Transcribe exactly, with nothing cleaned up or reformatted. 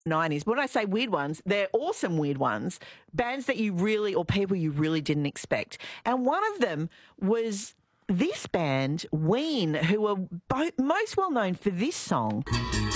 nineties. When I say weird ones, they're awesome weird ones, bands that you really, or people you really didn't expect. And one of them was this band, Ween, who are both most well known for this song.